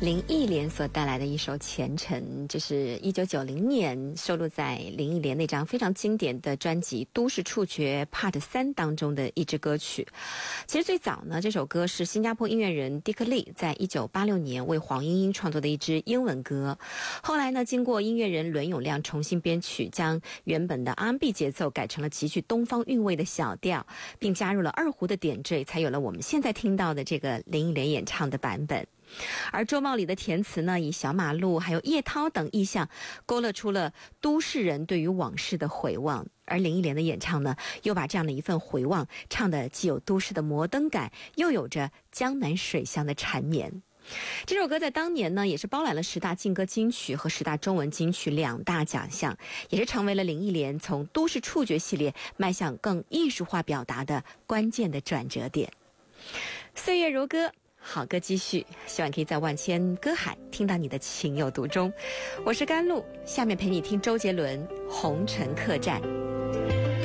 林忆莲所带来的一首《前程》，这是1990年收录在林忆莲那张非常经典的专辑《都市触觉 Part 3》当中的一支歌曲。其实最早呢，这首歌是新加坡音乐人迪克利在1986年为黄莺莺创作的一支英文歌。后来呢，经过音乐人伦永亮重新编曲，将原本的 R&B 节奏改成了极具东方韵味的小调，并加入了二胡的点缀，才有了我们现在听到的这个林忆莲演唱的版本。而周茂里的填词呢，以小马路还有叶涛等意象，勾勒出了都市人对于往事的回望。而林忆莲的演唱呢，又把这样的一份回望唱得既有都市的摩登感，又有着江南水乡的缠绵。这首歌在当年呢，也是包揽了10大劲歌金曲和10大中文金曲2大奖项，也是成为了林忆莲从都市触觉系列迈向更艺术化表达的关键的转折点。岁月如歌，好歌继续，希望可以在万千歌海听到你的情有独钟。我是甘露，下面陪你听周杰伦《红尘客栈》。